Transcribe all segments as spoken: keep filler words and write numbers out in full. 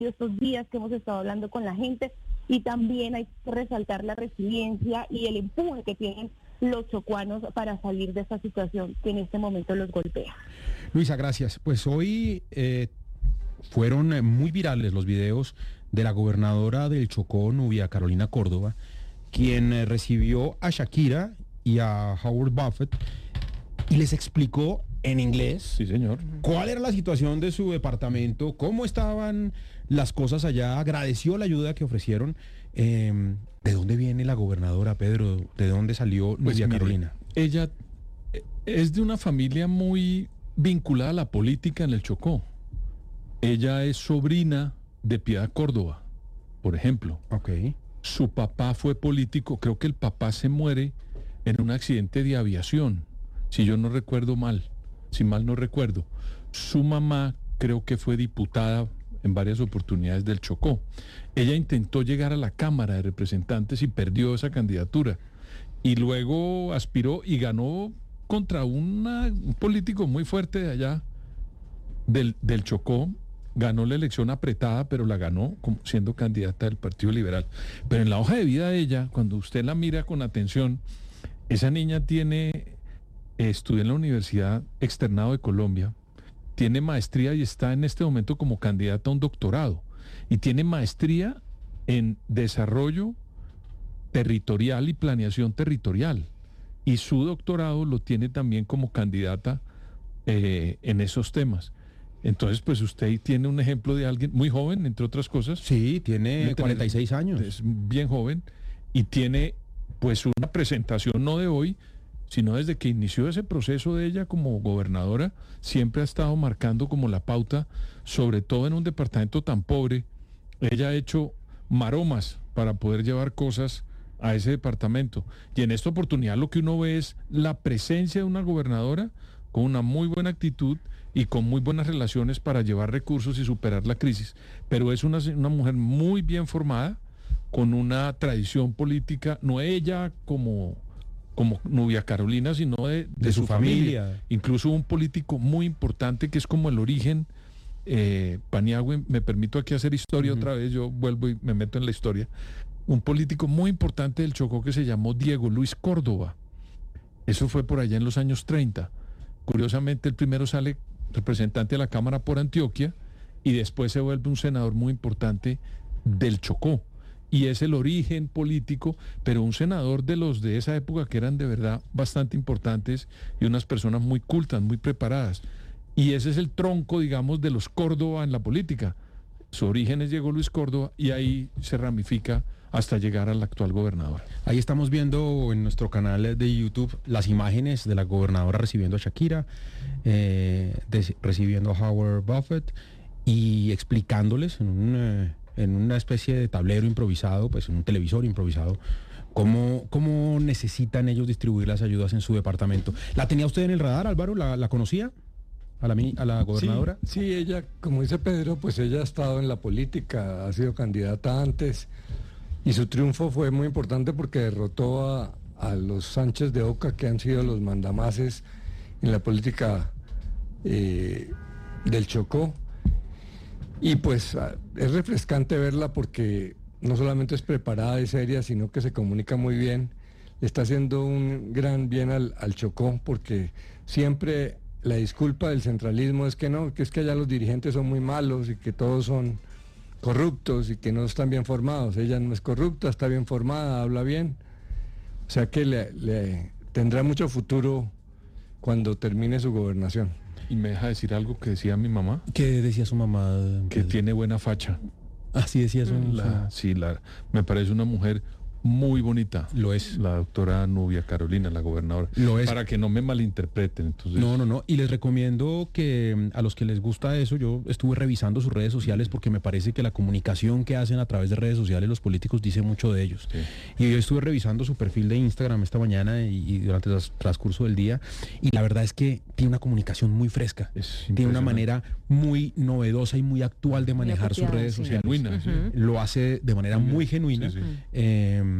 estos días que hemos estado hablando con la gente, y también hay que resaltar la resiliencia y el empuje que tienen los chocuanos para salir de esta situación que en este momento los golpea. Luisa, gracias. Pues hoy eh, fueron muy virales los videos de la gobernadora del Chocó, Nubia Carolina Córdoba, quien eh, recibió a Shakira y a Howard Buffett y les explicó en inglés, sí, señor, cuál era la situación de su departamento, cómo estaban las cosas allá, agradeció la ayuda que ofrecieron. Eh, ¿De dónde viene la gobernadora, Pedro? ¿De dónde salió Nubia pues mire, Carolina? Ella es de una familia muy vinculada a la política en el Chocó. Ella es sobrina de Piedad Córdoba, por ejemplo. Okay. Su papá fue político, creo que el papá se muere en un accidente de aviación, si yo no recuerdo mal, si mal no recuerdo. Su mamá creo que fue diputada en varias oportunidades del Chocó. Ella intentó llegar a la Cámara de Representantes y perdió esa candidatura. Y luego aspiró y ganó contra una, un político muy fuerte de allá, del, del Chocó. Ganó la elección apretada, pero la ganó como siendo candidata del Partido Liberal. Pero en la hoja de vida de ella, cuando usted la mira con atención, esa niña tiene, eh, estudió en la Universidad Externado de Colombia, tiene maestría y está en este momento como candidata a un doctorado. Y tiene maestría en desarrollo territorial y planeación territorial. Y su doctorado lo tiene también como candidata eh, en esos temas. Entonces, pues usted tiene un ejemplo de alguien muy joven, entre otras cosas. Sí, tiene cuarenta y seis años. Es bien joven y tiene pues una presentación no de hoy, sino desde que inició ese proceso de ella como gobernadora, siempre ha estado marcando como la pauta, sobre todo en un departamento tan pobre. Ella ha hecho maromas para poder llevar cosas a ese departamento. Y en esta oportunidad lo que uno ve es la presencia de una gobernadora con una muy buena actitud y con muy buenas relaciones para llevar recursos y superar la crisis. Pero es una, una mujer muy bien formada, con una tradición política, no ella como, como Nubia Carolina, sino de, de, de su, su familia. familia. Incluso un político muy importante que es como el origen. Eh, Paniagua, me permito aquí hacer historia uh-huh. otra vez, yo vuelvo y me meto en la historia. Un político muy importante del Chocó que se llamó Diego Luis Córdoba. Eso fue por allá en los años treinta. Curiosamente, el primero sale representante de la Cámara por Antioquia y después se vuelve un senador muy importante del Chocó. Y es el origen político, pero un senador de los de esa época que eran de verdad bastante importantes y unas personas muy cultas, muy preparadas. Y ese es el tronco, digamos, de los Córdoba en la política. Su origen es Diego Luis Córdoba y ahí se ramifica hasta llegar al actual gobernador. Ahí estamos viendo en nuestro canal de YouTube las imágenes de la gobernadora recibiendo a Shakira, eh, de, recibiendo a Howard Buffett y explicándoles en, un, eh, en una especie de tablero improvisado, pues en un televisor improvisado, cómo, cómo necesitan ellos distribuir las ayudas en su departamento. ¿La tenía usted en el radar, Álvaro? ¿La, la conocía? ¿A la, a la gobernadora? Sí, sí, ella, como dice Pedro, pues ella ha estado en la política, ha sido candidata antes y su triunfo fue muy importante porque derrotó a, a los Sánchez de Oca, que han sido los mandamases en la política eh, del Chocó. Y pues es refrescante verla porque no solamente es preparada y seria, sino que se comunica muy bien. Le está haciendo un gran bien al, al Chocó porque siempre la disculpa del centralismo es que no, que es que allá los dirigentes son muy malos y que todos son corruptos y que no están bien formados. Ella no es corrupta, está bien formada, habla bien. O sea que le, le tendrá mucho futuro cuando termine su gobernación. Y me deja decir algo que decía mi mamá. ¿Qué decía su mamá? Que tiene buena facha. Así decía su mamá. Sí, la, me parece una mujer muy bonita. Lo es. La doctora Nubia Carolina, la gobernadora. Lo es. Para que no me malinterpreten. Entonces... No, no, no. Y les recomiendo que a los que les gusta eso, yo estuve revisando sus redes sociales porque me parece que la comunicación que hacen a través de redes sociales los políticos dice mucho de ellos. Sí. Y yo estuve revisando su perfil de Instagram esta mañana y, y durante el transcurso del día. Y la verdad es que tiene una comunicación muy fresca. Tiene una manera muy novedosa y muy actual de manejar sus redes sí. sociales. Genuina, uh-huh. sí. Lo hace de manera muy genuina. Sí, sí. Eh,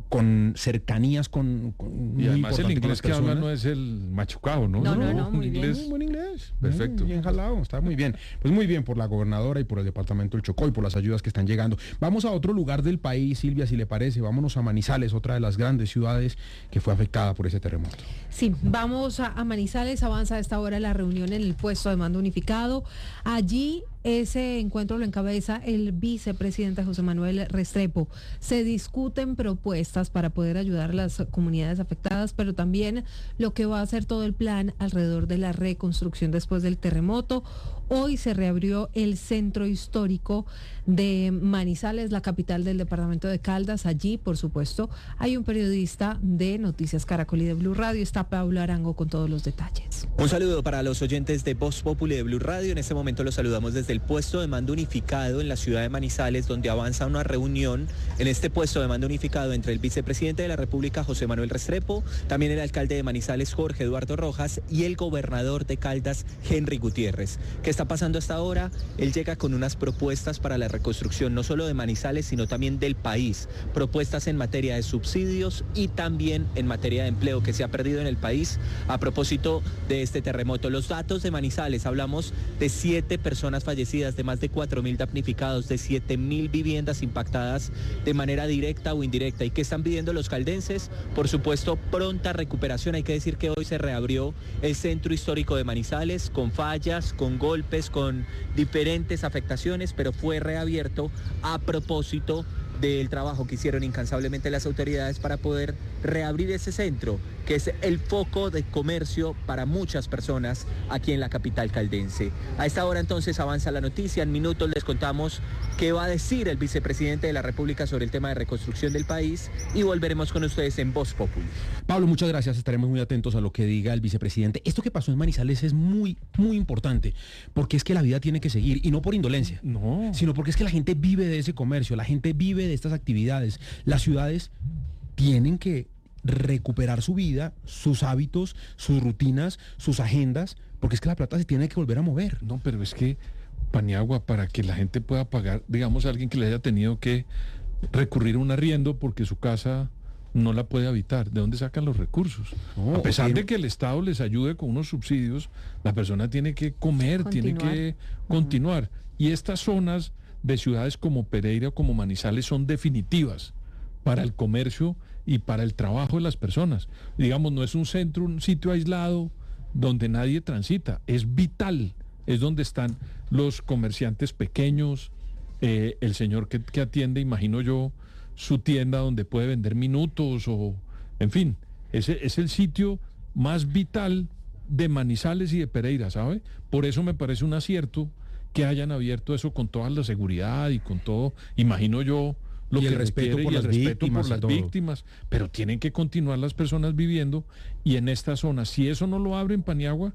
con cercanías con, con Y muy además el importante con inglés las que habla personas. no es el machucado, ¿no? No, no, no, muy bien. inglés. Muy buen inglés. Perfecto. Muy bien jalado, está muy bien. Pues muy bien por la gobernadora y por el departamento del Chocó y por las ayudas que están llegando. Vamos a otro lugar del país, Silvia, si le parece. Vámonos a Manizales, otra de las grandes ciudades que fue afectada por ese terremoto. Sí, vamos a, a Manizales, avanza a esta hora la reunión en el puesto de mando unificado. Allí ese encuentro lo encabeza el vicepresidente José Manuel Restrepo. Se discuten propuestas para poder ayudar a las comunidades afectadas, pero también lo que va a ser todo el plan alrededor de la reconstrucción después del terremoto. Hoy se reabrió el centro histórico de Manizales, la capital del departamento de Caldas. Allí, por supuesto, hay un periodista de Noticias Caracol y de Blue Radio. Está Pablo Arango con todos los detalles. Un saludo para los oyentes de Voz Populi de Blue Radio. En este momento los saludamos desde el puesto de mando unificado en la ciudad de Manizales, donde avanza una reunión en este puesto de mando unificado entre el vicepresidente de la República, José Manuel Restrepo, también el alcalde de Manizales, Jorge Eduardo Rojas, y el gobernador de Caldas, Henry Gutiérrez. ¿Qué está pasando hasta ahora? Él llega con unas propuestas para la reconstrucción no solo de Manizales, sino también del país. Propuestas en materia de subsidios y también en materia de empleo que se ha perdido en el país a propósito de este terremoto. Los datos de Manizales, hablamos de siete personas fallecidas, de más de cuatro mil damnificados, de siete mil viviendas impactadas de manera directa o indirecta. ¿Y qué están pidiendo los caldenses? Por supuesto, pronta recuperación. Hay que decir que hoy se reabrió el centro histórico de Manizales con fallas, con golpes, con diferentes afectaciones, pero fue reabierto a propósito del trabajo que hicieron incansablemente las autoridades para poder reabrir ese centro, que es el foco de comercio para muchas personas aquí en la capital caldense. A esta hora entonces avanza la noticia. En minutos les contamos qué va a decir el vicepresidente de la República sobre el tema de reconstrucción del país y volveremos con ustedes en Voz Populi. Pablo, muchas gracias. Estaremos muy atentos a lo que diga el vicepresidente. Esto que pasó en Manizales es muy, muy importante, porque es que la vida tiene que seguir, y no por indolencia, No. sino porque es que la gente vive de ese comercio, la gente vive de estas actividades. Las ciudades tienen que recuperar su vida, sus hábitos, sus rutinas, sus agendas, porque es que la plata se tiene que volver a mover. No, pero es que Paniagua, para que la gente pueda pagar, digamos, a alguien que le haya tenido que recurrir a un arriendo porque su casa no la puede habitar, ¿de dónde sacan los recursos? No, a pesar o sea, de que el Estado les ayude con unos subsidios, la persona tiene que comer, Continuar. tiene que continuar. Y estas zonas de ciudades como Pereira o como Manizales son definitivas para el comercio y para el trabajo de las personas. Digamos, no es un centro, un sitio aislado donde nadie transita, es vital, es donde están los comerciantes pequeños, eh, el señor que, que atiende, imagino yo, su tienda donde puede vender minutos o, en fin, ese es el sitio más vital de Manizales y de Pereira, ¿sabe? Por eso me parece un acierto que hayan abierto eso con toda la seguridad y con todo, imagino yo, lo Y que el respeto requiere, por y el las respeto víctimas por y las todo. víctimas, pero tienen que continuar las personas viviendo y en esta zona, si eso no lo abre en Paniagua,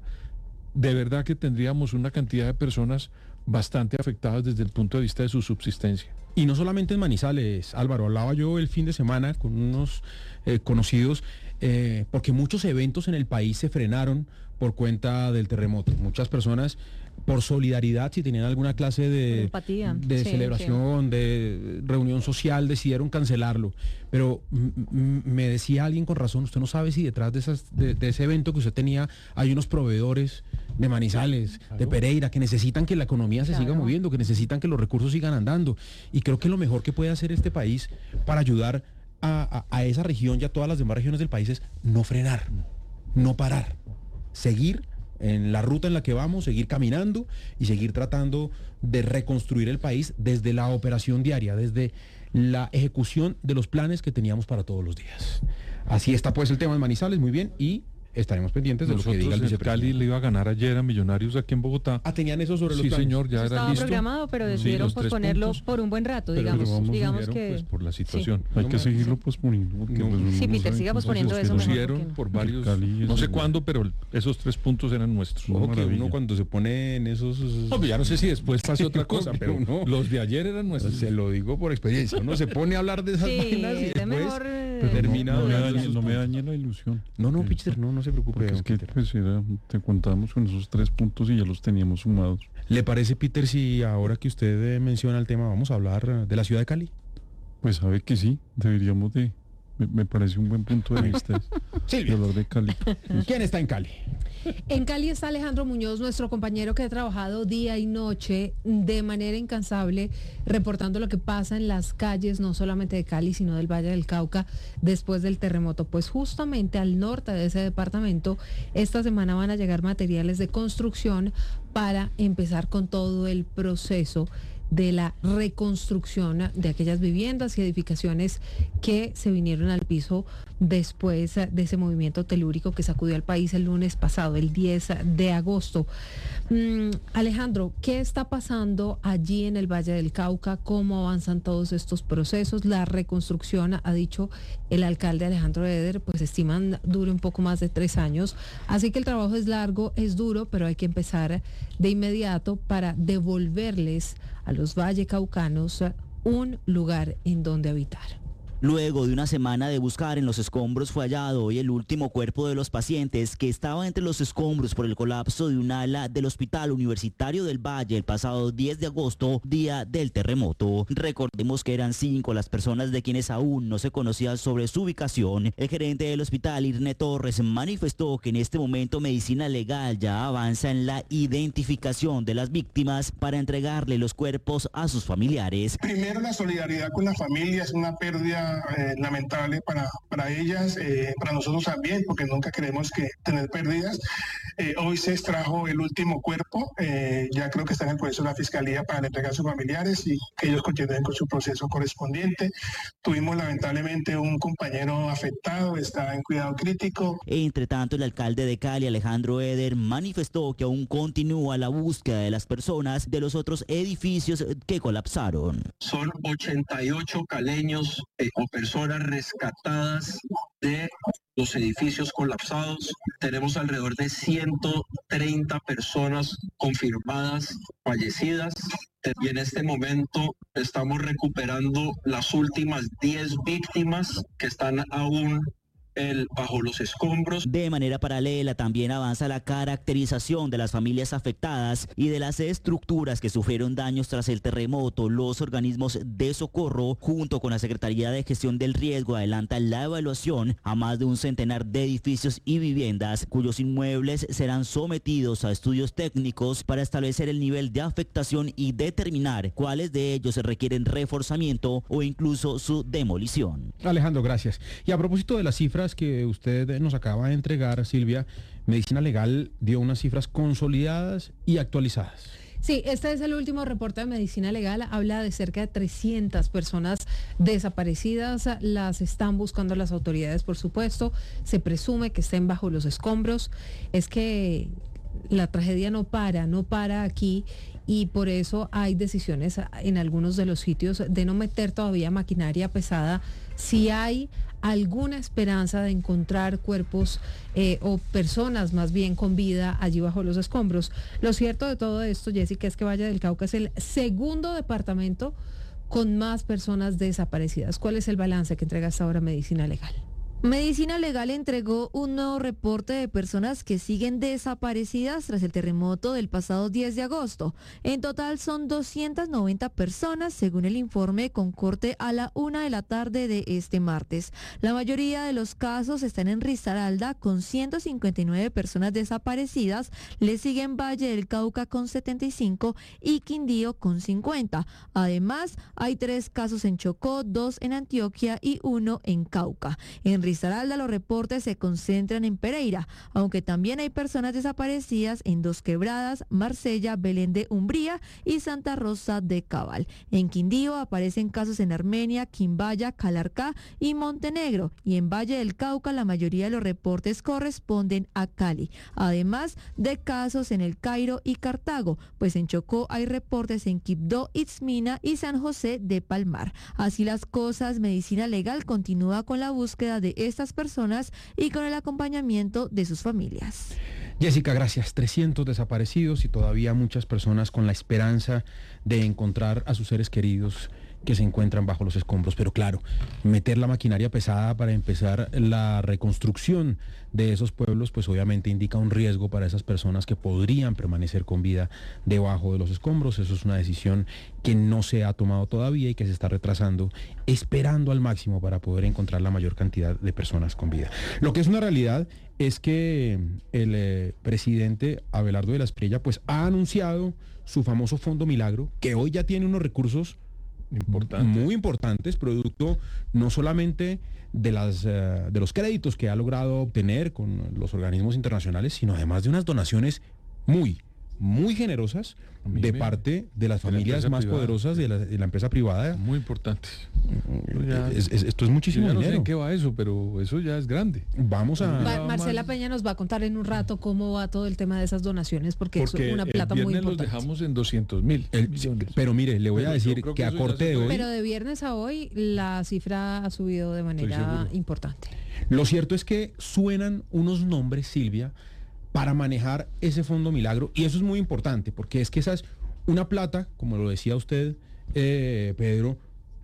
de verdad que tendríamos una cantidad de personas bastante afectadas desde el punto de vista de su subsistencia. Y no solamente en Manizales, Álvaro, hablaba yo el fin de semana con unos eh, conocidos, eh, porque muchos eventos en el país se frenaron por cuenta del terremoto. Muchas personas, por solidaridad, si tenían alguna clase de, Empatía. de Sí, celebración, de reunión social, decidieron cancelarlo. Pero m- m- me decía alguien con razón, usted no sabe si detrás de, esas, de, de ese evento que usted tenía hay unos proveedores de Manizales, Claro. de Pereira, que necesitan que la economía se Claro. siga moviendo, que necesitan que los recursos sigan andando. Y creo que lo mejor que puede hacer este país para ayudar a, a- a esa región y a todas las demás regiones del país es no frenar, no parar, seguir en la ruta en la que vamos, seguir caminando y seguir tratando de reconstruir el país desde la operación diaria, desde la ejecución de los planes que teníamos para todos los días. Así está pues el tema de Manizales, muy bien, y estaremos pendientes de lo que Nosotros diga el en Cali vicepresidente. le iba a ganar ayer a Millonarios aquí en Bogotá. Ah, tenían eso sobre los Sí, planes. señor, ya era Estaba listo. programado, pero Sí, decidieron los tres posponerlo puntos. por un buen rato, Pero digamos. vamos, digamos dijeron, que pues, por la situación. No Hay que me- seguirlo posponiendo. porque, No. pues, uno Sí, no Peter, sabe siga cuántas posponiendo cosas eso que mejor. Pusieron porque- por varios, Cali es no sé una- cuándo, pero esos tres puntos eran nuestros. Una No, que maravilla. uno cuando se pone en esos... No, pues ya no sé si después pase otra cosa, pero no. los de ayer eran nuestros. Se lo digo por experiencia. Uno se pone a hablar de esas Sí, vainas y es después... mejor. eh, Pero termina no, no me hablando de dañe, esos no me puntos. dañe la ilusión. No, no, Porque- Peter, no, no se preocupe. Porque es don que Peter. pues, era- te contábamos con esos tres puntos y ya los teníamos sumados. ¿Le parece, Peter, si ahora que usted eh, menciona el tema, vamos a hablar eh, de la ciudad de Cali? Pues sabe que sí, deberíamos de Me, me parece un buen punto de vista. Silvia. Dolor de Cali. ¿Quién está en Cali? En Cali está Alejandro Muñoz, nuestro compañero que ha trabajado día y noche de manera incansable, reportando lo que pasa en las calles, no solamente de Cali, sino del Valle del Cauca, después del terremoto. Pues justamente al norte de ese departamento, esta semana van a llegar materiales de construcción para empezar con todo el proceso de la reconstrucción de aquellas viviendas y edificaciones que se vinieron al piso después de ese movimiento telúrico que sacudió al país el lunes pasado, el diez de agosto. Mm, Alejandro, ¿qué está pasando allí en el Valle del Cauca? ¿Cómo avanzan todos estos procesos? La reconstrucción, ha dicho el alcalde Alejandro Eder, pues estiman dure un poco más de tres años. Así que el trabajo es largo, es duro, pero hay que empezar de inmediato para devolverles a los vallecaucanos un lugar en donde habitar. Luego de una semana de buscar en los escombros fue hallado hoy el último cuerpo de los pacientes que estaba entre los escombros por el colapso de un ala del Hospital Universitario del Valle el pasado diez de agosto, día del terremoto. Recordemos que eran cinco las personas de quienes aún no se conocía sobre su ubicación. El gerente del hospital, Irne Torres, manifestó que en este momento Medicina Legal ya avanza en la identificación de las víctimas para entregarle los cuerpos a sus familiares. Primero, la solidaridad con la familia, es una pérdida Eh, lamentable para, para ellas, eh, para nosotros también, porque nunca queremos que tener pérdidas. Eh, hoy se extrajo el último cuerpo, eh, ya creo que está en el proceso de la Fiscalía para entregar a sus familiares y que ellos continúen con su proceso correspondiente. Tuvimos lamentablemente un compañero afectado, está en cuidado crítico. Entre tanto, el alcalde de Cali, Alejandro Eder, manifestó que aún continúa la búsqueda de las personas de los otros edificios que colapsaron. Son ochenta y ocho caleños eh, o personas rescatadas de los edificios colapsados. Tenemos alrededor de ciento treinta personas confirmadas fallecidas. Y en este momento estamos recuperando las últimas diez víctimas que están aún El, bajo los escombros. De manera paralela también avanza la caracterización de las familias afectadas y de las estructuras que sufrieron daños tras el terremoto. Los organismos de socorro junto con la Secretaría de Gestión del Riesgo adelantan la evaluación a más de un centenar de edificios y viviendas cuyos inmuebles serán sometidos a estudios técnicos para establecer el nivel de afectación y determinar cuáles de ellos requieren reforzamiento o incluso su demolición. Alejandro, gracias. Y a propósito de las cifras que usted nos acaba de entregar, Silvia, Medicina Legal dio unas cifras consolidadas y actualizadas. Sí, este es el último reporte de Medicina Legal. Habla de cerca de trescientas personas desaparecidas. Las están buscando las autoridades, por supuesto. Se presume que estén bajo los escombros. Es que la tragedia no para, no para aquí. Y por eso hay decisiones en algunos de los sitios de no meter todavía maquinaria pesada. Si hay alguna esperanza de encontrar cuerpos eh, o personas más bien con vida allí bajo los escombros. Lo cierto de todo esto, Jessica, es que Valle del Cauca es el segundo departamento con más personas desaparecidas. ¿Cuál es el balance que entrega hasta ahora Medicina Legal? Medicina Legal entregó un nuevo reporte de personas que siguen desaparecidas tras el terremoto del pasado diez de agosto. En total son doscientas noventa personas, según el informe con corte a la una de la tarde de este martes. La mayoría de los casos están en Risaralda con ciento cincuenta y nueve personas desaparecidas, le siguen Valle del Cauca con setenta y cinco y Quindío con cincuenta. Además, hay tres casos en Chocó, dos en Antioquia y uno en Cauca. En Risaralda los reportes se concentran en Pereira, aunque también hay personas desaparecidas en Dos Quebradas, Marsella, Belén de Umbría y Santa Rosa de Cabal. En Quindío aparecen casos en Armenia, Quimbaya, Calarcá y Montenegro, y en Valle del Cauca la mayoría de los reportes corresponden a Cali, además de casos en El Cairo y Cartago, pues en Chocó hay reportes en Quibdó, Itzmina y San José de Palmar. Así las cosas, Medicina Legal continúa con la búsqueda de estas personas y con el acompañamiento de sus familias. Jessica, gracias. trescientos desaparecidos y todavía muchas personas con la esperanza de encontrar a sus seres queridos que se encuentran bajo los escombros. Pero claro, meter la maquinaria pesada para empezar la reconstrucción de esos pueblos, pues obviamente indica un riesgo para esas personas que podrían permanecer con vida debajo de los escombros. Eso es una decisión que no se ha tomado todavía y que se está retrasando, esperando al máximo para poder encontrar la mayor cantidad de personas con vida. Lo que es una realidad es que el eh, presidente Abelardo de la Espriella pues ha anunciado su famoso Fondo Milagro, que hoy ya tiene unos recursos importantes. muy importantes, producto no solamente de las uh, de los créditos que ha logrado obtener con los organismos internacionales, sino además de unas donaciones muy, muy generosas de parte de las familias más privada. poderosas de la, de la empresa privada. Muy importantes. Es, es, esto es muchísimo yo ya dinero. No sé en qué va eso, pero eso ya es grande. Vamos a... Va, Marcela Peña nos va a contar en un rato cómo va todo el tema de esas donaciones, porque, porque es una plata muy importante. Los dejamos en doscientos mil millones. Pero mire, le voy pero a decir que, que a corte de hoy... Pero de viernes a hoy la cifra ha subido de manera importante. Lo cierto es que suenan unos nombres, Silvia, para manejar ese Fondo Milagro, y eso es muy importante, porque es que esa es una plata, como lo decía usted, eh, Pedro,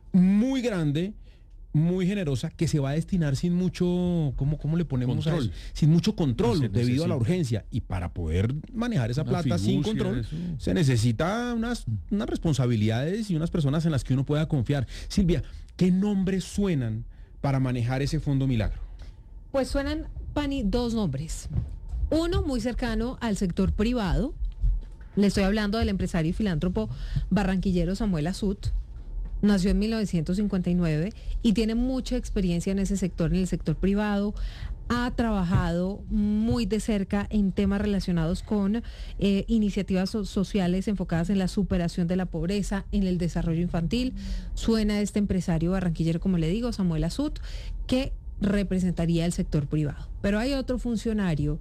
muy grande, muy generosa, que se va a destinar sin mucho, ¿cómo, cómo le ponemos control. a eso? Sin mucho control, no debido necesita. a la urgencia. Y para poder manejar esa una plata sin control, eso. se necesita unas, unas responsabilidades y unas personas en las que uno pueda confiar. Silvia, ¿qué nombres suenan para manejar ese Fondo Milagro? Pues suenan, Pani, dos nombres. Uno muy cercano al sector privado. Le estoy hablando del empresario y filántropo barranquillero Samuel Azut. Nació en mil novecientos cincuenta y nueve y tiene mucha experiencia en ese sector, en el sector privado. Ha trabajado muy de cerca en temas relacionados con eh, iniciativas so- sociales enfocadas en la superación de la pobreza, en el desarrollo infantil. Suena este empresario barranquillero, como le digo, Samuel Azut, que representaría el sector privado. Pero hay otro funcionario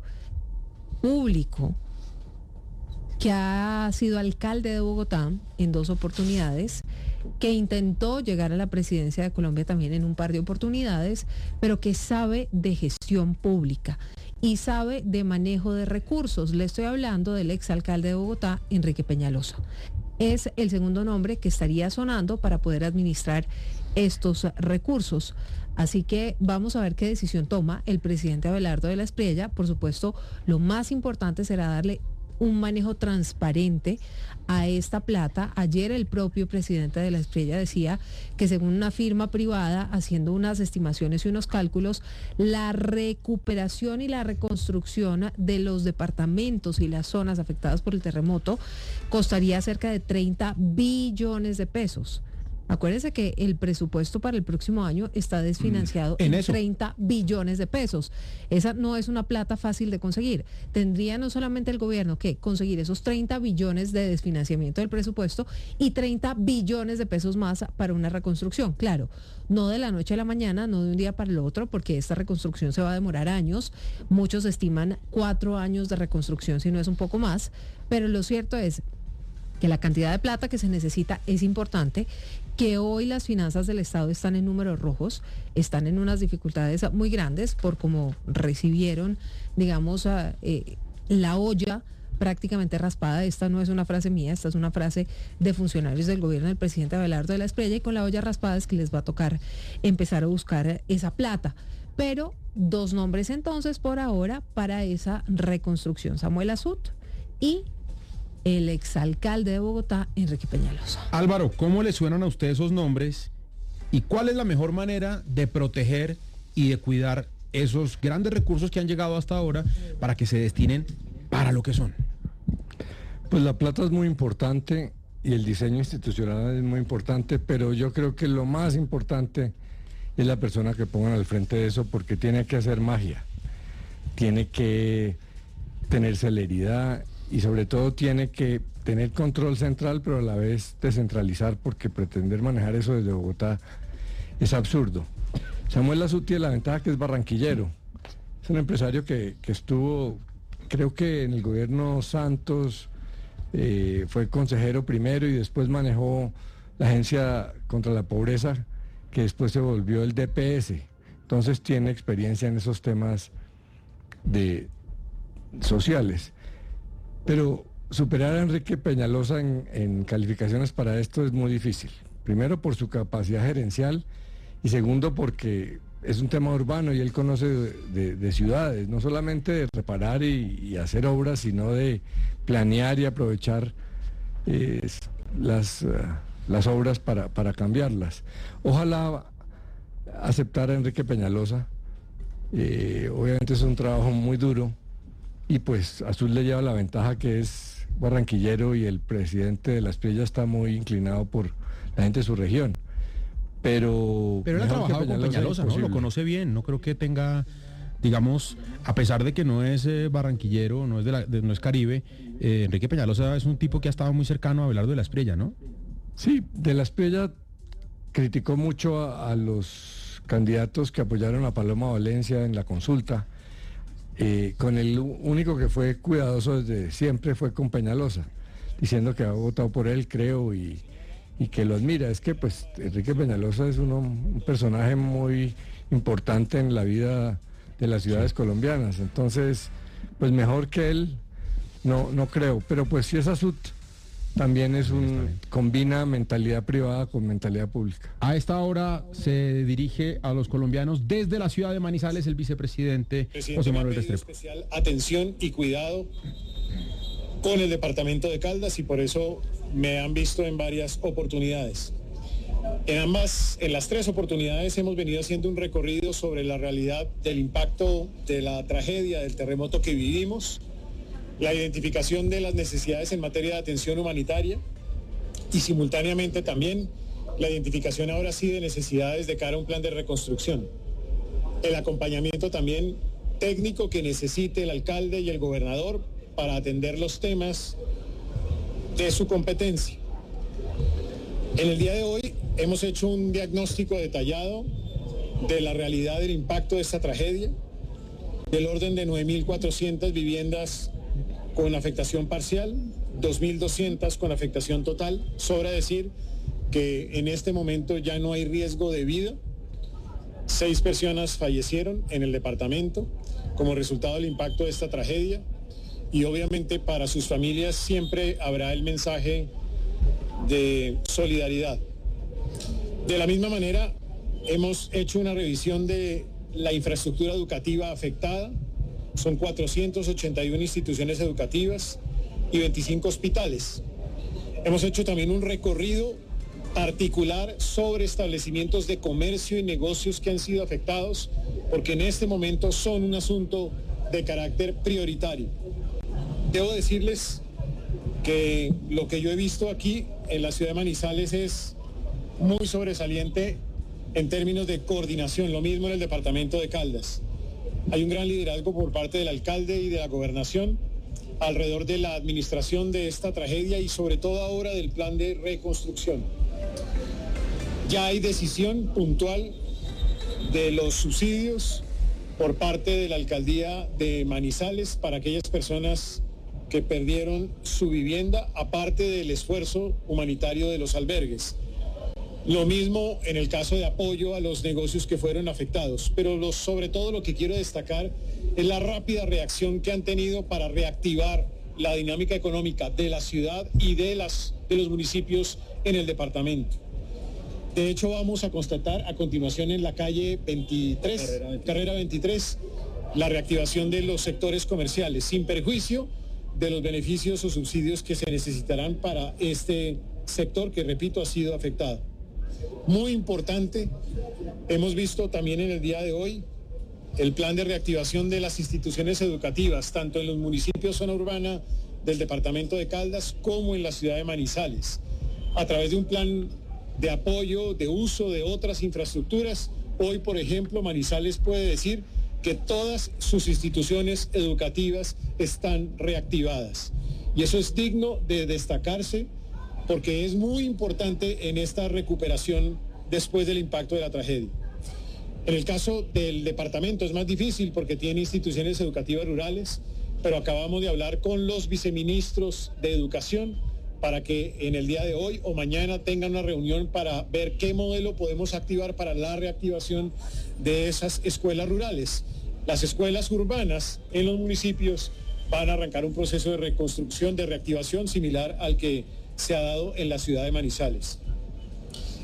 público que ha sido alcalde de Bogotá en dos oportunidades, que intentó llegar a la presidencia de Colombia también en un par de oportunidades, pero que sabe de gestión pública y sabe de manejo de recursos. Le estoy hablando del exalcalde de Bogotá, Enrique Peñalosa. Es el segundo nombre que estaría sonando para poder administrar estos recursos. Así que vamos a ver qué decisión toma el presidente Abelardo de la Espriella. Por supuesto, lo más importante será darle un manejo transparente a esta plata. Ayer el propio presidente de la Espriella decía que según una firma privada, haciendo unas estimaciones y unos cálculos, la recuperación y la reconstrucción de los departamentos y las zonas afectadas por el terremoto costaría cerca de treinta billones de pesos. Acuérdense que el presupuesto para el próximo año está desfinanciado en, en treinta billones de pesos. Esa no es una plata fácil de conseguir. Tendría no solamente el gobierno que conseguir esos treinta billones de desfinanciamiento del presupuesto y treinta billones de pesos más para una reconstrucción. Claro, no de la noche a la mañana, no de un día para el otro, porque esta reconstrucción se va a demorar años. Muchos estiman cuatro años de reconstrucción, si no es un poco más. Pero lo cierto es que la cantidad de plata que se necesita es importante, que hoy las finanzas del Estado están en números rojos, están en unas dificultades muy grandes por cómo recibieron, digamos, a, eh, la olla prácticamente raspada. Esta no es una frase mía, esta es una frase de funcionarios del gobierno del presidente Abelardo de la Espriella, y con la olla raspada es que les va a tocar empezar a buscar esa plata. Pero dos nombres entonces por ahora para esa reconstrucción: Samuel Azut y el exalcalde de Bogotá, Enrique Peñalosa. Álvaro, ¿cómo le suenan a usted esos nombres? ¿Y cuál es la mejor manera de proteger y de cuidar esos grandes recursos que han llegado hasta ahora para que se destinen para lo que son? Pues la plata es muy importante y el diseño institucional es muy importante, pero yo creo que lo más importante es la persona que pongan al frente de eso, porque tiene que hacer magia, tiene que tener celeridad y sobre todo tiene que tener control central, pero a la vez descentralizar, porque pretender manejar eso desde Bogotá es absurdo. Samuel Azut tiene la ventaja que es barranquillero. Es un empresario que, que estuvo, creo que en el gobierno Santos, eh, fue consejero primero y después manejó la Agencia contra la Pobreza, que después se volvió el D P S. Entonces tiene experiencia en esos temas de sociales. Pero superar a Enrique Peñalosa en, en calificaciones para esto es muy difícil, primero por su capacidad gerencial y segundo porque es un tema urbano y él conoce de, de, de ciudades, no solamente de reparar y, y hacer obras, sino de planear y aprovechar eh, las, uh, las obras para, para cambiarlas. Ojalá aceptar a Enrique Peñalosa, eh, obviamente es un trabajo muy duro y pues Azul le lleva la ventaja que es barranquillero y el presidente de la Espriella está muy inclinado por la gente de su región. Pero, Pero él ha trabajado con Peñalosa, ¿no? Lo conoce bien, no creo que tenga, digamos, a pesar de que no es eh, barranquillero, no es, de la, de, no es Caribe, eh, Enrique Peñalosa es un tipo que ha estado muy cercano a Abelardo de la Espriella, ¿no? Sí, de la Espriella criticó mucho a, a los candidatos que apoyaron a Paloma Valencia en la consulta, eh, con el único que fue cuidadoso desde siempre fue con Peñalosa, diciendo que ha votado por él, creo, y... y que lo admira. Es que pues Enrique Peñalosa es uno, un personaje muy importante en la vida de las ciudades sí. colombianas, entonces pues mejor que él no, no creo, pero pues si es Azul también es un, combina mentalidad privada con mentalidad pública. A esta hora se dirige a los colombianos desde la ciudad de Manizales el vicepresidente Presidente, José Manuel Restrepo. Especial atención y cuidado con el departamento de Caldas y por eso me han visto en varias oportunidades. En ambas, en las tres oportunidades hemos venido haciendo un recorrido sobre la realidad del impacto de la tragedia del terremoto que vivimos, la identificación de las necesidades en materia de atención humanitaria y simultáneamente también la identificación ahora sí de necesidades de cara a un plan de reconstrucción. El acompañamiento también técnico que necesite el alcalde y el gobernador para atender los temas de su competencia. En el día de hoy hemos hecho un diagnóstico detallado de la realidad del impacto de esta tragedia, del orden de nueve mil cuatrocientas viviendas con afectación parcial, dos mil doscientas con afectación total. Sobra decir que en este momento ya no hay riesgo de vida. Seis personas fallecieron en el departamento como resultado del impacto de esta tragedia. Y obviamente para sus familias siempre habrá el mensaje de solidaridad. De la misma manera, hemos hecho una revisión de la infraestructura educativa afectada. Son cuatrocientas ochenta y una instituciones educativas y veinticinco hospitales. Hemos hecho también un recorrido particular sobre establecimientos de comercio y negocios que han sido afectados, porque en este momento son un asunto de carácter prioritario. Debo decirles que lo que yo he visto aquí en la ciudad de Manizales es muy sobresaliente en términos de coordinación, lo mismo en el departamento de Caldas. Hay un gran liderazgo por parte del alcalde y de la gobernación alrededor de la administración de esta tragedia y sobre todo ahora del plan de reconstrucción. Ya hay decisión puntual de los subsidios por parte de la alcaldía de Manizales para aquellas personas que perdieron su vivienda, aparte del esfuerzo humanitario de los albergues. Lo mismo en el caso de apoyo a los negocios que fueron afectados, pero lo, sobre todo lo que quiero destacar es la rápida reacción que han tenido para reactivar la dinámica económica de la ciudad y de, las, de los municipios en el departamento. De hecho, vamos a constatar a continuación en la calle veintitrés, carrera veintitrés, carrera veintitrés, la reactivación de los sectores comerciales, sin perjuicio de los beneficios o subsidios que se necesitarán para este sector que, repito, ha sido afectado. Muy importante, hemos visto también en el día de hoy el plan de reactivación de las instituciones educativas, tanto en los municipios zona urbana del departamento de Caldas como en la ciudad de Manizales, a través de un plan de apoyo, de uso de otras infraestructuras. Hoy, por ejemplo, Manizales puede decir que todas sus instituciones educativas están reactivadas. Y eso es digno de destacarse porque es muy importante en esta recuperación después del impacto de la tragedia. En el caso del departamento es más difícil porque tiene instituciones educativas rurales, pero acabamos de hablar con los viceministros de Educación para que en el día de hoy o mañana tengan una reunión para ver qué modelo podemos activar para la reactivación de esas escuelas rurales. Las escuelas urbanas en los municipios van a arrancar un proceso de reconstrucción, de reactivación similar al que se ha dado en la ciudad de Manizales.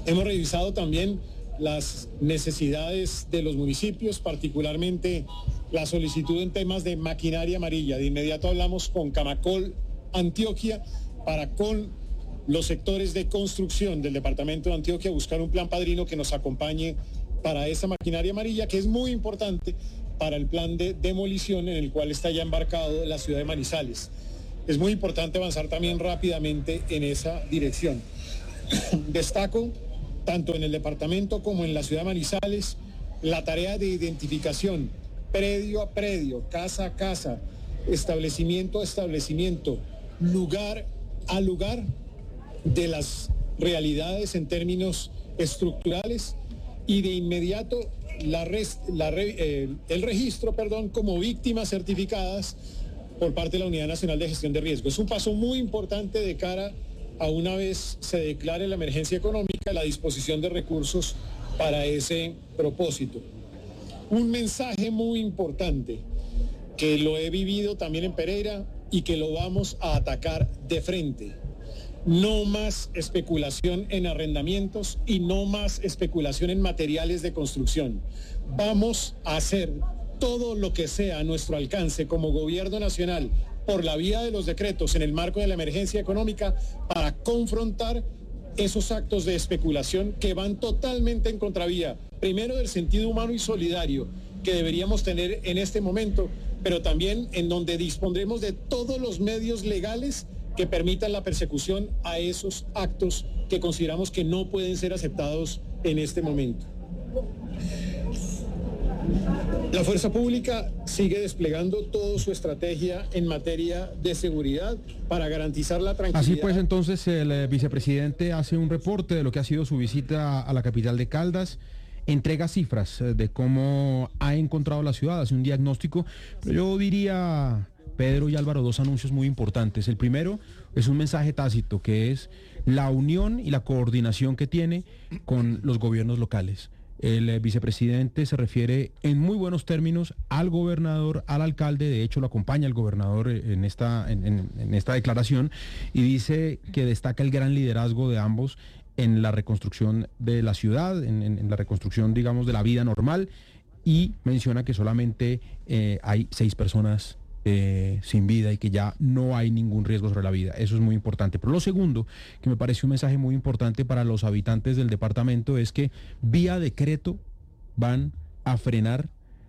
Hemos revisado también las necesidades de los municipios, particularmente la solicitud en temas de maquinaria amarilla. De inmediato hablamos con Camacol Antioquia para con los sectores de construcción del departamento de Antioquia buscar un plan padrino que nos acompañe para esa maquinaria amarilla, que es muy importante para el plan de demolición en el cual está ya embarcado la ciudad de Manizales. Es muy importante avanzar también rápidamente en esa dirección. Destaco, tanto en el departamento como en la ciudad de Manizales, la tarea de identificación predio a predio, casa a casa, establecimiento a establecimiento, lugar a lugar de las realidades en términos estructurales y de inmediato la res, la, eh, el registro perdón, como víctimas certificadas por parte de la Unidad Nacional de Gestión de Riesgo. Es un paso muy importante de cara a una vez se declare la emergencia económica, la disposición de recursos para ese propósito. Un mensaje muy importante que lo he vivido también en Pereira y que lo vamos a atacar de frente. No más especulación en arrendamientos y no más especulación en materiales de construcción. Vamos a hacer todo lo que sea a nuestro alcance como gobierno nacional por la vía de los decretos en el marco de la emergencia económica para confrontar esos actos de especulación que van totalmente en contravía, primero del sentido humano y solidario que deberíamos tener en este momento, pero también en donde dispondremos de todos los medios legales que permitan la persecución a esos actos que consideramos que no pueden ser aceptados en este momento. La fuerza pública sigue desplegando toda su estrategia en materia de seguridad para garantizar la tranquilidad. Así pues, entonces, el eh, vicepresidente hace un reporte de lo que ha sido su visita a la capital de Caldas, entrega cifras eh, de cómo ha encontrado la ciudad, hace un diagnóstico, pero yo diría, Pedro y Álvaro, dos anuncios muy importantes. El primero es un mensaje tácito, que es la unión y la coordinación que tiene con los gobiernos locales. El eh, vicepresidente se refiere en muy buenos términos al gobernador, al alcalde, de hecho lo acompaña el gobernador en esta, en, en, en esta declaración, y dice que destaca el gran liderazgo de ambos en la reconstrucción de la ciudad, en, en, en la reconstrucción, digamos, de la vida normal, y menciona que solamente eh, hay seis personas Eh, sin vida y que ya no hay ningún riesgo sobre la vida. Eso es muy importante. Pero lo segundo, que me parece un mensaje muy importante para los habitantes del departamento, es que vía decreto van a frenar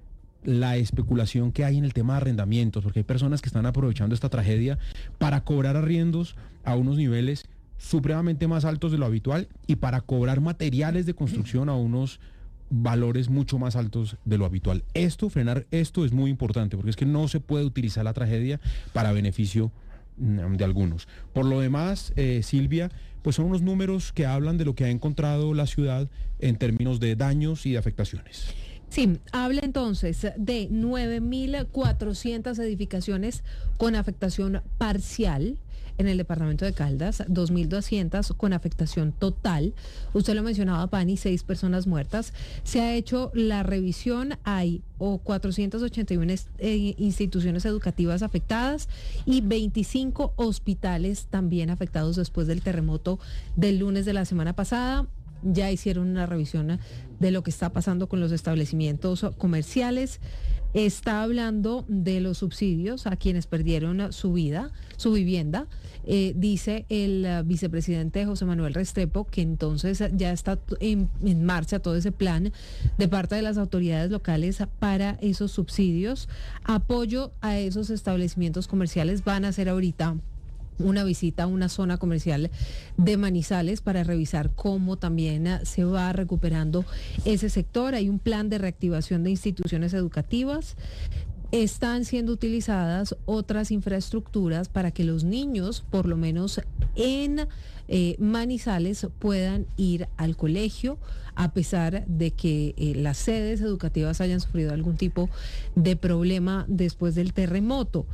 la especulación que hay en el tema de arrendamientos, porque hay personas que están aprovechando esta tragedia para cobrar arriendos a unos niveles supremamente más altos de lo habitual y para cobrar materiales de construcción a unos valores mucho más altos de lo habitual. Esto, frenar esto es muy importante, porque es que no se puede utilizar la tragedia para beneficio de algunos. Por lo demás, eh, Silvia, pues son unos números que hablan de lo que ha encontrado la ciudad en términos de daños y de afectaciones. Sí, habla entonces de nueve mil cuatrocientas edificaciones con afectación parcial en el departamento de Caldas, dos mil doscientas con afectación total. Usted lo mencionaba, Pani, seis personas muertas. Se ha hecho la revisión, hay o cuatrocientas ochenta y una eh, instituciones educativas afectadas y veinticinco hospitales también afectados después del terremoto del lunes de la semana pasada. Ya hicieron una revisión de lo que está pasando con los establecimientos comerciales. Está hablando de los subsidios a quienes perdieron su vida, su vivienda. Eh, dice el uh, vicepresidente José Manuel Restrepo que entonces ya está en, en marcha todo ese plan de parte de las autoridades locales para esos subsidios. Apoyo a esos establecimientos comerciales. Van a hacer ahorita una visita a una zona comercial de Manizales para revisar cómo también se va recuperando ese sector. Hay un plan de reactivación de instituciones educativas. Están siendo utilizadas otras infraestructuras para que los niños, por lo menos en eh, Manizales, puedan ir al colegio, a pesar de que eh, las sedes educativas hayan sufrido algún tipo de problema después del terremoto.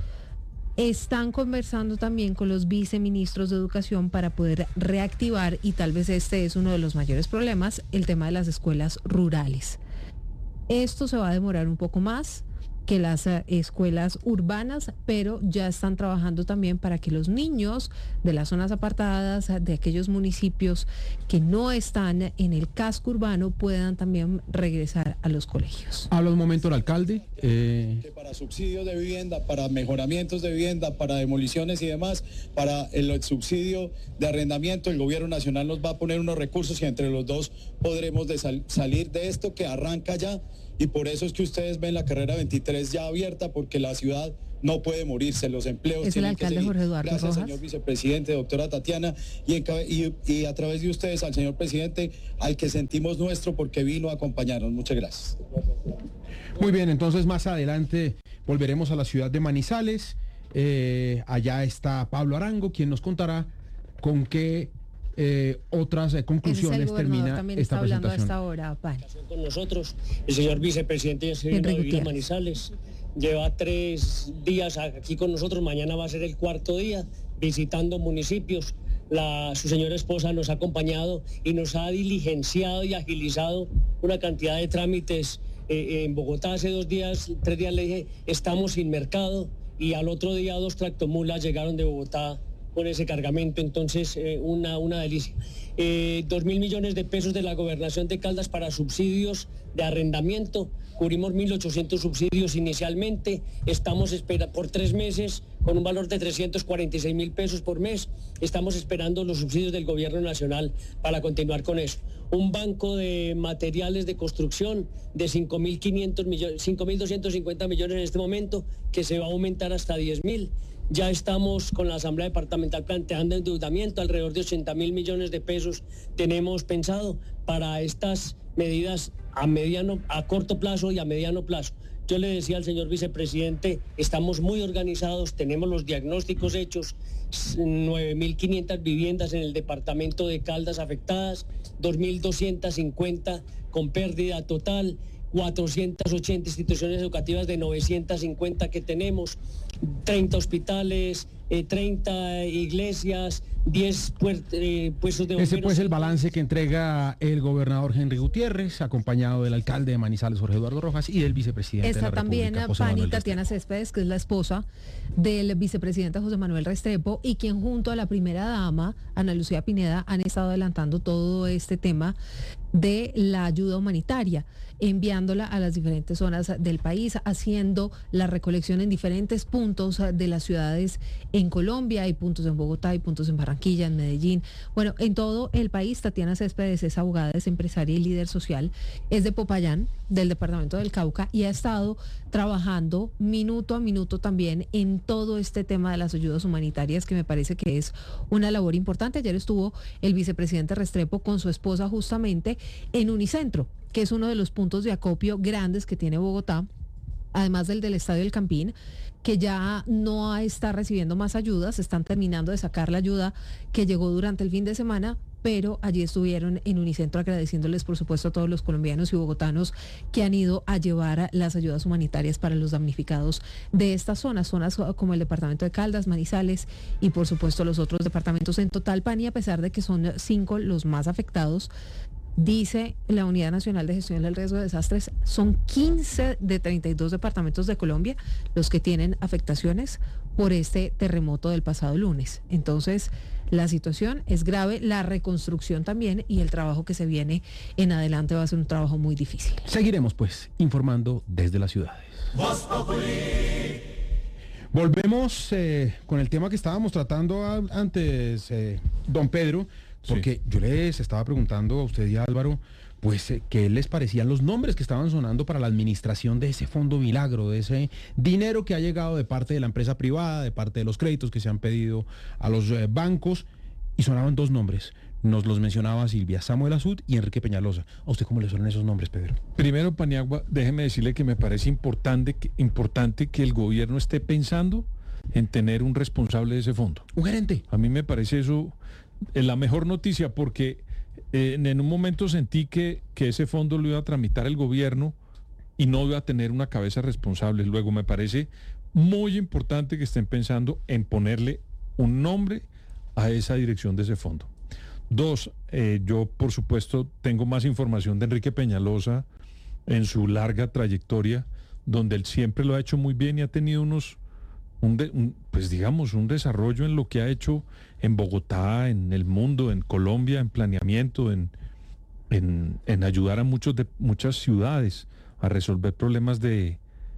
Están conversando también con los viceministros de Educación para poder reactivar, y tal vez este es uno de los mayores problemas, el tema de las escuelas rurales. Esto se va a demorar un poco más, que las uh, escuelas urbanas, pero ya están trabajando también para que los niños de las zonas apartadas, de aquellos municipios que no están en el casco urbano, puedan también regresar a los colegios. Habla un momento el alcalde. Eh... Que para subsidios de vivienda, para mejoramientos de vivienda, para demoliciones y demás, para el subsidio de arrendamiento, el gobierno nacional nos va a poner unos recursos y entre los dos podremos de sal- salir de esto que arranca ya. Y por eso es que ustedes ven la carrera veintitrés ya abierta, porque la ciudad no puede morirse, los empleos es tienen el alcalde que seguir. Jorge Eduardo Gracias, Rojas. señor vicepresidente, doctora Tatiana, y, en, y, y a través de ustedes al señor presidente, al que sentimos nuestro porque vino a acompañarnos. Muchas gracias. Muy bien, entonces más adelante volveremos a la ciudad de Manizales. Eh, allá está Pablo Arango, quien nos contará con qué Eh, otras eh, conclusiones el termina también esta está hablando presentación. a esta hora, Pan. Con nosotros, el señor vicepresidente ya se vino a vivir a Manizales, lleva tres días aquí con nosotros, mañana va a ser el cuarto día, visitando municipios. La, su señora esposa nos ha acompañado y nos ha diligenciado y agilizado una cantidad de trámites. Eh, en Bogotá hace dos días, tres días le dije, estamos sin mercado, y al otro día dos tractomulas llegaron de Bogotá con ese cargamento, entonces eh, una, una delicia. Eh, dos mil millones de pesos de la gobernación de Caldas para subsidios de arrendamiento, cubrimos mil ochocientos subsidios inicialmente, estamos espera por tres meses con un valor de trescientos cuarenta y seis mil pesos por mes, estamos esperando los subsidios del gobierno nacional para continuar con eso. Un banco de materiales de construcción de cinco mil quinientos millones, cinco mil doscientos cincuenta millones en este momento, que se va a aumentar hasta diez mil. Ya estamos con la Asamblea Departamental planteando endeudamiento, alrededor de ochenta mil millones de pesos tenemos pensado para estas medidas a mediano, a corto plazo y a mediano plazo. Yo le decía al señor vicepresidente, estamos muy organizados, tenemos los diagnósticos hechos, nueve mil quinientas viviendas en el departamento de Caldas afectadas, dos mil doscientas cincuenta con pérdida total, cuatrocientas ochenta instituciones educativas de novecientas cincuenta que tenemos, treinta hospitales, eh, treinta iglesias, diez puer- eh, puestos de bomberos. Ese pues el balance que entrega el gobernador Henry Gutiérrez, acompañado del alcalde de Manizales, Jorge Eduardo Rojas, y del vicepresidente Está de la también República, José Pani Manuel Tatiana Céspedes, que es la esposa del vicepresidente José Manuel Restrepo, y quien junto a la primera dama, Ana Lucía Pineda, han estado adelantando todo este tema de la ayuda humanitaria, enviándola a las diferentes zonas del país, haciendo la recolección en diferentes puntos de las ciudades en Colombia. Hay puntos en Bogotá, hay puntos en Barranquilla, en Medellín. Bueno, en todo el país. Tatiana Céspedes es abogada, es empresaria y líder social, es de Popayán, del departamento del Cauca, y ha estado trabajando minuto a minuto también en todo este tema de las ayudas humanitarias, que me parece que es una labor importante. Ayer estuvo el vicepresidente Restrepo con su esposa justamente en Unicentro, que es uno de los puntos de acopio grandes que tiene Bogotá, además del del Estadio El Campín, que ya no está recibiendo más ayudas, están terminando de sacar la ayuda que llegó durante el fin de semana, pero allí estuvieron en Unicentro agradeciéndoles, por supuesto, a todos los colombianos y bogotanos que han ido a llevar las ayudas humanitarias para los damnificados de estas zonas, zonas como el departamento de Caldas, Manizales y, por supuesto, los otros departamentos. En total, Pani, a pesar de que son cinco los más afectados, dice la Unidad Nacional de Gestión del Riesgo de Desastres, son quince de treinta y dos departamentos de Colombia los que tienen afectaciones por este terremoto del pasado lunes. Entonces, la situación es grave, la reconstrucción también, y el trabajo que se viene en adelante va a ser un trabajo muy difícil. Seguiremos pues informando desde las ciudades. Volvemos eh, con el tema que estábamos tratando a, antes, eh, don Pedro, porque sí. Yo les estaba preguntando a usted y a Álvaro, pues, eh, ¿qué les parecían los nombres que estaban sonando para la administración de ese fondo milagro, de ese dinero que ha llegado de parte de la empresa privada, de parte de los créditos que se han pedido a los eh, bancos? Y sonaban dos nombres. Nos los mencionaba Silvia, Samuel Azud y Enrique Peñalosa. ¿A usted cómo le suenan esos nombres, Pedro? Primero, Paniagua, déjeme decirle que me parece importante que, importante que el gobierno esté pensando en tener un responsable de ese fondo. Un gerente. A mí me parece eso eh, la mejor noticia, porque eh, en un momento sentí que, que ese fondo lo iba a tramitar el gobierno y no iba a tener una cabeza responsable. Luego me parece muy importante que estén pensando en ponerle un nombre a esa dirección de ese fondo. Dos, eh, yo por supuesto tengo más información de Enrique Peñalosa en su larga trayectoria donde él siempre lo ha hecho muy bien y ha tenido unos, un de, un, pues digamos, un desarrollo en lo que ha hecho en Bogotá, en el mundo, en Colombia, en planeamiento, en, en, en ayudar a muchos de, muchas ciudades a resolver problemas de,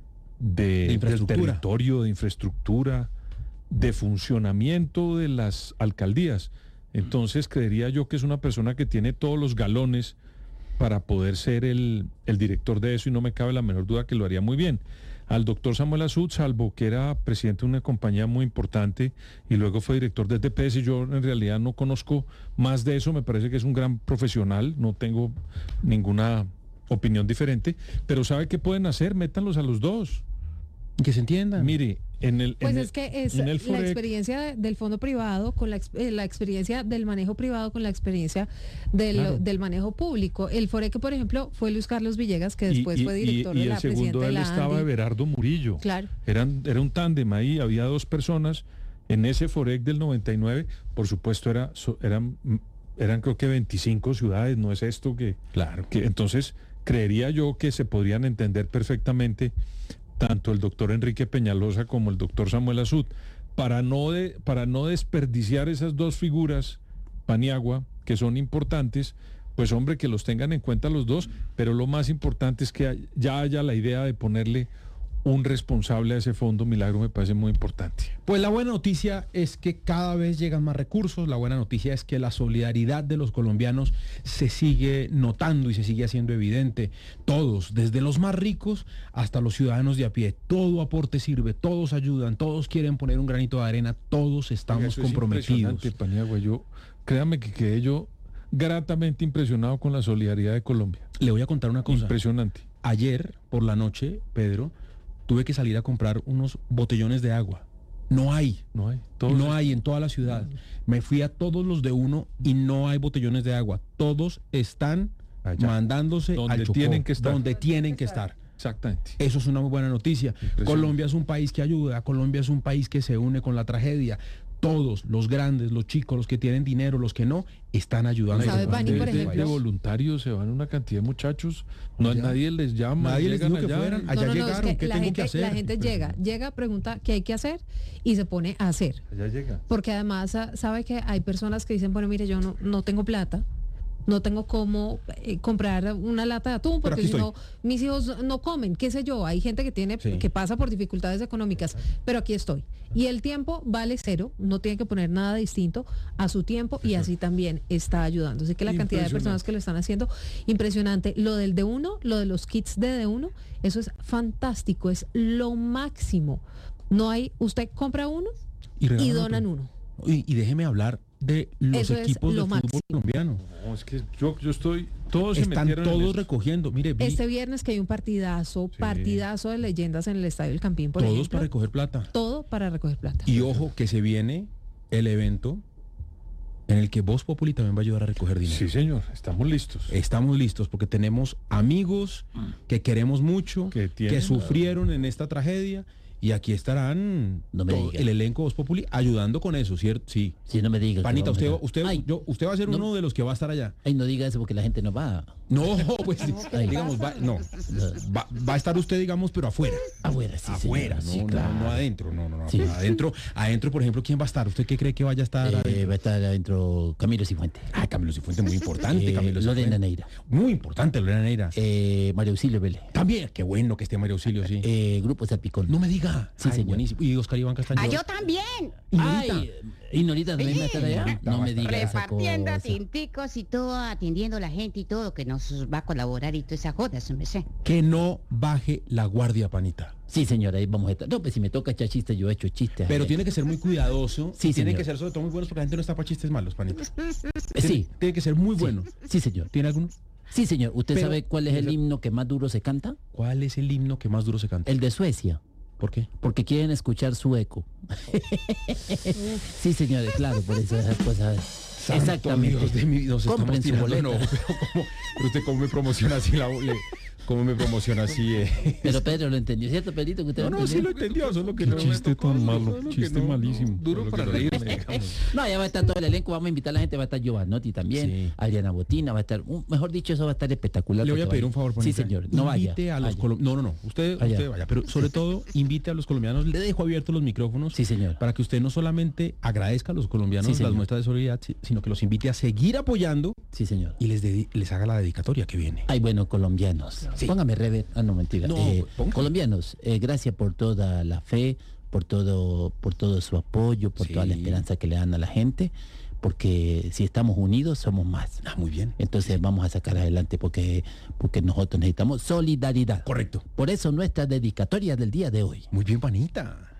de, de infraestructura. del territorio, de infraestructura, de funcionamiento de las alcaldías. Entonces creería yo que es una persona que tiene todos los galones para poder ser el, el director de eso, y no me cabe la menor duda que lo haría muy bien. Al doctor Samuel Azud, salvo que era presidente de una compañía muy importante y luego fue director de D P S, yo en realidad no conozco más de eso, me parece que es un gran profesional, no tengo ninguna opinión diferente, pero ¿sabe qué pueden hacer? Métanlos a los dos. Que se entiendan. Mire, en el Pues en es el, que es en el la Forec, experiencia de- del fondo privado con la, ex- eh, la experiencia del manejo privado con la experiencia del, Claro. del manejo público. El Foreque, por ejemplo, fue Luis Carlos Villegas, que después y, fue y- director y de el la segundo presidenta de de él la estaba ANDI. Everardo Murillo. Claro. Eran, era un tándem ahí, había dos personas en ese Forec del noventa y nueve, por supuesto era, so- eran, mm, eran creo que veinticinco ciudades, no es esto que... Claro. que entonces creería yo que se podrían entender perfectamente tanto el doctor Enrique Peñalosa como el doctor Samuel Azud, para no, de, para no desperdiciar esas dos figuras, Paniagua, que son importantes, pues hombre, que los tengan en cuenta los dos, pero lo más importante es que hay- ya haya la idea de ponerle un responsable a ese fondo. Milagro me parece muy importante. Pues la buena noticia es que cada vez llegan más recursos, la buena noticia es que la solidaridad de los colombianos se sigue notando y se sigue haciendo evidente. Todos, desde los más ricos hasta los ciudadanos de a pie, todo aporte sirve, todos ayudan, todos quieren poner un granito de arena, todos estamos Eso es comprometidos. impresionante, Paniagua. Yo, créame que quedé yo gratamente impresionado con la solidaridad de Colombia. Le voy a contar una cosa. Impresionante. Ayer por la noche, Pedro, tuve que salir a comprar unos botellones de agua. No hay. No hay. Todos no hay en toda la ciudad. Me fui a todos los de uno y no hay botellones de agua. Todos están Allá. mandándose Donde al Chocó, tienen que estar. donde tienen que estar. Exactamente. Eso es una muy buena noticia. Impresionante. Colombia es un país que ayuda, Colombia es un país que se une con la tragedia. Todos, los grandes, los chicos, los que tienen dinero, los que no, están ayudando. ¿Sabe, Bani, de, por de- ejemplo? de voluntarios se van una cantidad de muchachos. No, Allá. nadie les llama. Nadie les llegan dijo que allá. fueran. Allá No, no, no, es llegaron, que ¿qué la tengo gente, que hacer? la gente llega, llega, pregunta qué hay que hacer y se pone a hacer. Allá llega. Porque además ah, sabe que hay personas que dicen, bueno, mire, yo no, no tengo plata, no tengo cómo eh, comprar una lata de atún, Pero porque aquí si estoy. no, mis hijos no comen, qué sé yo, hay gente que tiene, Sí. que pasa por dificultades económicas, pero aquí estoy. Y el tiempo vale cero, no tiene que poner nada distinto a su tiempo y así también está ayudando. Así que la cantidad de personas que lo están haciendo, impresionante. Lo del D uno, lo de los kits de D uno, eso es fantástico, es lo máximo. No hay, usted compra uno Y y regalan donan otro. uno. Y, y déjeme hablar de los Eso es equipos de lo fútbol máximo. colombiano. No, es que yo, yo estoy. Todos se Están metieron en todos esto. recogiendo. Mire, vi Este viernes que hay un partidazo, Sí. partidazo de leyendas en el Estadio del Campín, por todos ejemplo. para recoger plata. Todo para recoger plata. Y ojo que se viene el evento en el que Voz Populi también va a ayudar a recoger dinero. Sí, señor. Estamos listos. Estamos listos porque tenemos amigos que queremos mucho, Que que, tienen- sufrieron en esta tragedia y aquí estarán No me todo diga. el elenco Voz Populi ayudando con eso, ¿cierto? Sí. Si no me diga. que Panita, vamos usted, a- usted, Ay, yo, usted va a ser no. uno de los que va a estar allá. ay, no diga eso porque la gente no va. No, pues Ay. digamos, va, no, va, va a estar usted, digamos, pero afuera. Afuera, sí, afuera, señor, sí, no, claro. no, no adentro, no, no, no. Sí. Adentro, adentro, por ejemplo, ¿quién va a estar? ¿Usted qué cree que vaya a estar? Eh, adentro? va a estar adentro Camilo Cifuentes. Ah, Camilo Cifuentes, muy importante, Eh, Camilo Lorena Cifuentes. Neira. Muy importante, Lorena Neira. Eh, María Auxilio Vélez. También, qué bueno que esté María Auxilio, sí. Eh, Grupo Salpicón. No me diga. Sí, Ay, señor. buenísimo. Y Oscar Iván Castañón. Ah, yo también. ¿Y Norita? Ay, ¿y Norita también va a estar allá? Norita No va a me estar diga esa Repartiendo cosa. tinticos y todo, atendiendo a la gente y todo, que nos va a colaborar y toda esa joda, se me sé. Que no baje la guardia, Panita. Sí, señora, ahí vamos a estar. No, pues si me toca echar chistes, yo he hecho chistes. Pero Ay, tiene que ser muy cuidadoso. Sí, y tiene señor. que ser sobre todo muy buenos porque la gente no está para chistes malos, Panita. eh, Sí, Tiene que ser muy sí, bueno. Sí, señor. ¿Tiene alguno? Sí, señor. ¿Usted Pero- sabe cuál es el himno que más duro se canta? ¿Cuál es el himno que más duro se canta? El de Suecia. ¿Por qué? Porque quieren escuchar su eco. Sí, señores, claro, por eso esas cosas. Exactamente. Santo Dios de mi- nos estamos Compren su tirando, boleta. no, pero, ¿cómo? Pero usted cómo me promociona así la le- ¿Cómo me promociona así? Eh? Pero Pedro lo entendió, ¿cierto, Pedrito? Que usted No, lo no, sí entendió. lo entendió, solo que Qué no. chiste tan malo, solo que chiste no, malísimo. no, duro para reírme. No, ya va a estar todo el elenco, vamos a invitar a la gente, va a estar Giovanotti también, Sí. Adriana Botina, va a estar, un- mejor dicho, eso va a estar espectacular. Le voy a porque pedir vaya. un favor, Sí, Juanita. señor, no vaya. Invite a los vaya. colom- No, no, no, usted, Vaya. usted vaya, pero sobre todo invite a los colombianos, le dejo abiertos los micrófonos. Sí, señor. Para que usted no solamente agradezca a los colombianos Sí, las señor. muestras de solidaridad, si- sino que los invite a seguir apoyando. Sí, señor. Y les, dedi- les haga la dedicatoria que viene. Ay, bueno, colombianos. Sí. Póngame rever. Ah, no, mentira. No, Eh, ponga. colombianos, eh, gracias por toda la fe, por todo, por todo su apoyo, por Sí. toda la esperanza que le dan a la gente, porque si estamos unidos somos más. Ah, muy bien. Entonces vamos a sacar adelante porque, porque nosotros necesitamos solidaridad. Correcto. Por eso nuestra dedicatoria del día de hoy. Muy bien, Juanita.